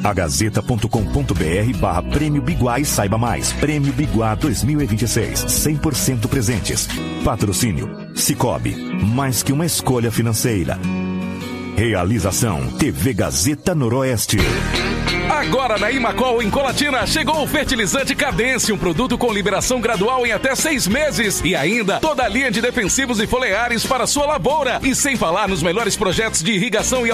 agazeta.com.br/Prêmio Biguá e saiba mais. Prêmio Biguá 2026, 100% presentes. Patrocínio Sicoob, mais que uma escolha financeira. Realização TV Gazeta Noroeste. Agora na Imacol, em Colatina, chegou o fertilizante Cadence, um produto com liberação gradual em até 6 meses. E ainda toda a linha de defensivos e foliares para sua lavoura. E sem falar nos melhores projetos de irrigação e